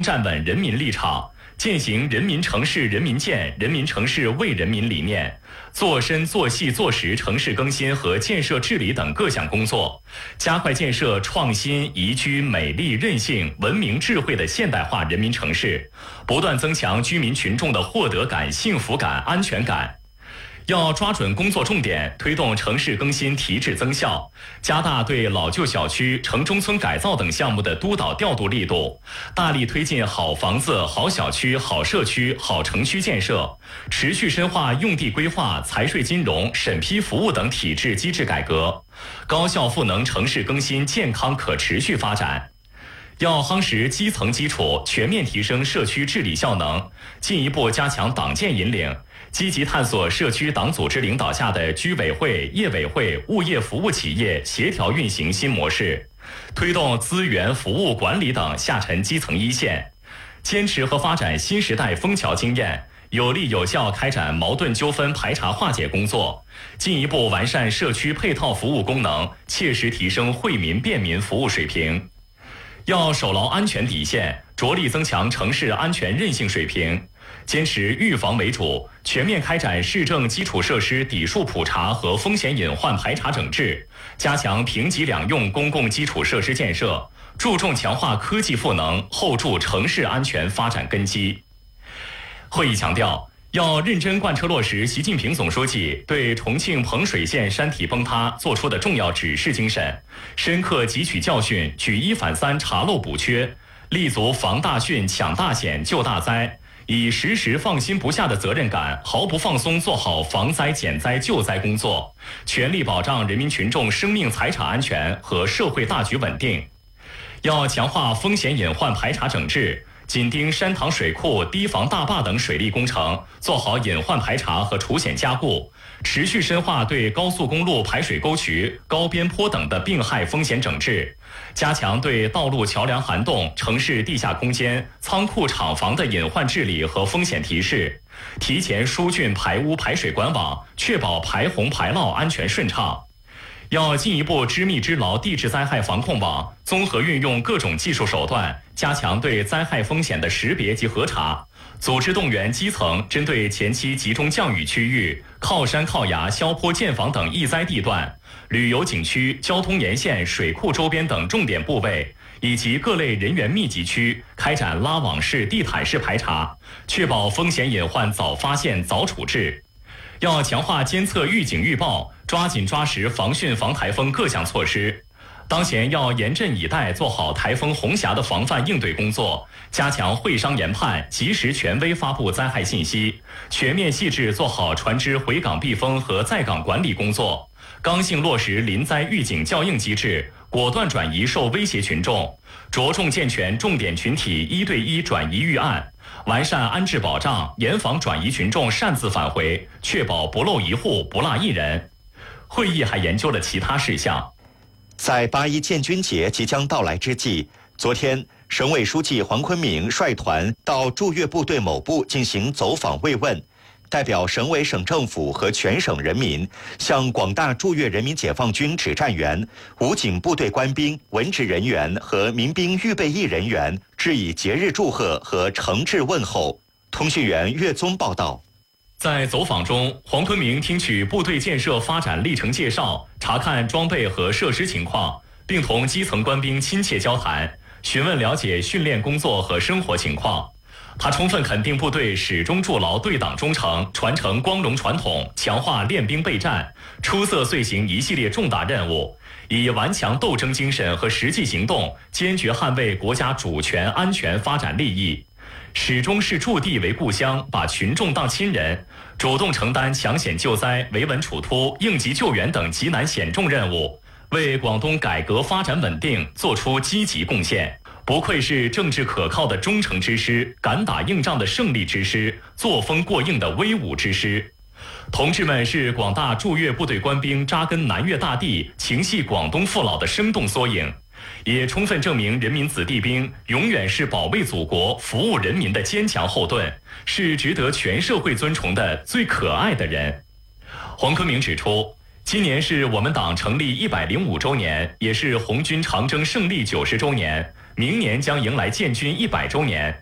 站稳人民立场，践行人民城市人民建、人民城市为人民理念，做深做细做实城市更新和建设治理等各项工作，加快建设创新、宜居、美丽、韧性、文明、智慧的现代化人民城市，不断增强居民群众的获得感、幸福感、安全感。要抓准工作重点，推动城市更新提质增效，加大对老旧小区、城中村改造等项目的督导调度力度，大力推进好房子、好小区、好社区、好城区建设，持续深化用地规划、财税金融、审批服务等体制机制改革，高效赋能城市更新健康可持续发展。要夯实基层基础，全面提升社区治理效能，进一步加强党建引领，积极探索社区党组织领导下的居委会、业委会、物业服务企业协调运行新模式，推动资源、服务管理等下沉基层一线，坚持和发展新时代枫桥经验，有力有效开展矛盾纠纷排查化解工作，进一步完善社区配套服务功能，切实提升惠民便民服务水平。要守牢安全底线，着力增强城市安全韧性水平，坚持预防为主，全面开展市政基础设施底数普查和风险隐患排查整治，加强平级两用公共基础设施建设，注重强化科技赋能，厚筑城市安全发展根基。会议强调，要认真贯彻落实习近平总书记对重庆彭水县山体崩塌作出的重要指示精神，深刻汲取教训，举一反三查漏补缺，立足防大汛、抢大险、救大灾，以时时放心不下的责任感，毫不放松做好防灾减灾救灾工作，全力保障人民群众生命财产安全和社会大局稳定。要强化风险隐患排查整治，紧盯山塘水库、堤防大坝等水利工程，做好隐患排查和除险加固，持续深化对高速公路排水沟渠、高边坡等的病害风险整治，加强对道路桥梁涵洞、城市地下空间、仓库厂房的隐患治理和风险提示，提前疏浚排污排水管网，确保排洪排涝安全顺畅。要进一步织密织牢地质灾害防控网，综合运用各种技术手段，加强对灾害风险的识别及核查，组织动员基层针对前期集中降雨区域、靠山靠崖、萧坡建房等易灾地段、旅游景区、交通沿线、水库周边等重点部位以及各类人员密集区，开展拉网式、地毯式排查，确保风险隐患早发现、早处置。要强化监测预警预报，抓紧抓实防汛防台风各项措施。当前要严阵以待，做好台风红霞的防范应对工作，加强会商研判，及时权威发布灾害信息，全面细致做好船只回港避风和在港管理工作，刚性落实临灾预警校应机制，果断转移受威胁群众，着重健全重点群体1对1转移预案，完善安置保障，严防转移群众擅自返回，确保不漏一户、不落一人。会议还研究了其他事项。 在8·1建军节即将到来之际，昨天，省委书记黄坤明率团到驻越部队某部进行走访慰问，代表省委省政府和全省人民，向广大驻越人民解放军指战员、武警部队官兵、文职人员和民兵预备役人员致以节日祝贺和诚挚问候。通讯员岳宗报道。 在走访中，黄坤明听取部队建设发展历程介绍，查看装备和设施情况，并同基层官兵亲切交谈，询问了解训练工作和生活情况。他充分肯定部队始终筑牢对党忠诚，传承光荣传统，强化练兵备战，出色遂行一系列重大任务，以顽强斗争精神和实际行动，坚决捍卫国家主权、安全、发展利益。始终视驻地为故乡，把群众当亲人，主动承担抢险救灾、维稳处突、应急救援等极难险重任务，为广东改革发展稳定作出积极贡献。不愧是政治可靠的忠诚之师，敢打硬仗的胜利之师，作风过硬的威武之师。同志们是广大驻越部队官兵扎根南越大地、情系广东父老的生动缩影，也充分证明人民子弟兵永远是保卫祖国、服务人民的坚强后盾，是值得全社会尊崇的最可爱的人。黄坤明指出，今年是我们党成立105周年，也是红军长征胜利90周年，明年将迎来建军100周年。